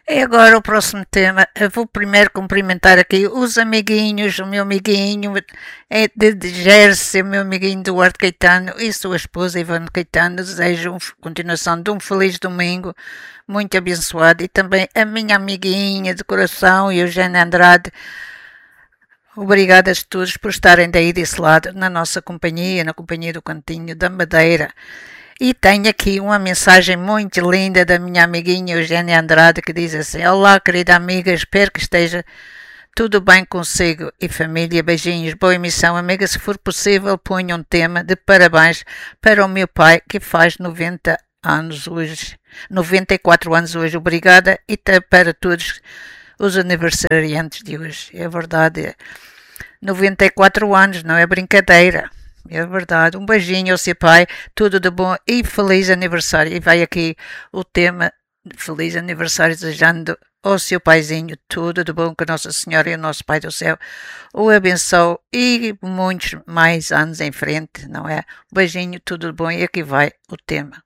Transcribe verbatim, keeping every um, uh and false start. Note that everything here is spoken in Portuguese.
E agora o próximo tema, eu vou primeiro cumprimentar aqui os amiguinhos, o meu amiguinho é de Jersey, o meu amiguinho Duarte Caetano e sua esposa Ivone Caetano. Desejo uma continuação de um feliz domingo, muito abençoado. E também a minha amiguinha de coração, Eugênia Andrade. Obrigadas a todos por estarem daí desse lado, na nossa companhia, na companhia do Cantinho da Madeira. E tenho aqui uma mensagem muito linda da minha amiguinha Eugênia Andrade que diz assim: Olá, querida amiga, espero que esteja tudo bem consigo e família. Beijinhos, boa emissão, amiga. Se for possível, ponha um tema de parabéns para o meu pai que faz noventa anos hoje, noventa e quatro anos hoje. Obrigada e para todos os aniversariantes de hoje. É verdade, noventa e quatro anos, não é brincadeira. É verdade. Um beijinho ao seu pai, tudo de bom e feliz aniversário. E vai aqui o tema feliz aniversário, desejando ao seu paizinho tudo de bom, que Nossa Senhora e o nosso Pai do Céu o abençoe e muitos mais anos em frente, não é? Um beijinho, tudo de bom e aqui vai o tema.